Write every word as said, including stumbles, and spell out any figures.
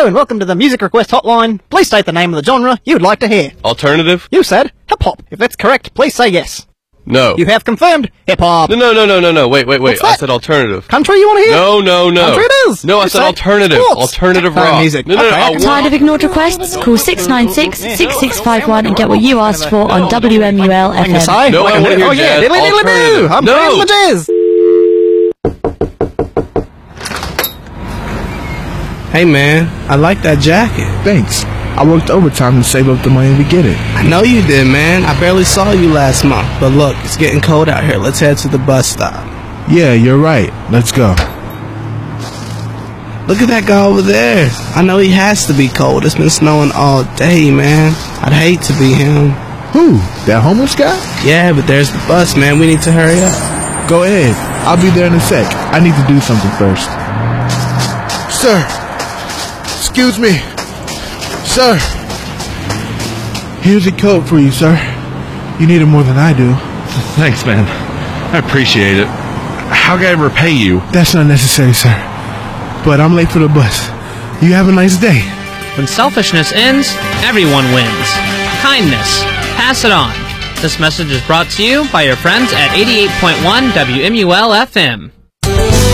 Hello and welcome to the music request hotline. Please state the name of the genre you would like to hear. Alternative? You said hip-hop. If that's correct, please say yes. No. You have confirmed hip-hop. No, no, no, no, no, no. Wait, wait, wait. What's that? I said alternative. Country you want to hear? No, no, no. Country it is. No, I You said say alternative. sports. Alternative Uh, rock. music. No, no, Okay, no. I I can- Tired of ignored requests? Call six nine six, six six five one and get what you asked for on W M U L F Thing to M. say? No, Like I a- wanna hear Oh yeah, jazz. diddly diddly boo. Alternative. I'm No. playing the jazz. Hey man, I like that jacket. Thanks. I worked overtime to save up the money to get it. I know you did, man. I barely saw you last month. But look, it's getting cold out here. Let's head to the bus stop. Yeah, you're right. Let's go. Look at that guy over there. I know he has to be cold. It's been snowing all day, man. I'd hate to be him. Who? That homeless guy? Yeah, but there's the bus, man. We need to hurry up. Go ahead. I'll be there in a sec. I need to do something first. Sir. Excuse me. Sir. Here's a coat for you, sir. You need it more than I do. Thanks, man. I appreciate it. How can I repay you? That's not necessary, sir. But I'm late for the bus. You have a nice day. When selfishness ends, everyone wins. Kindness. Pass it on. This message is brought to you by your friends at eighty-eight point one W M U L F M.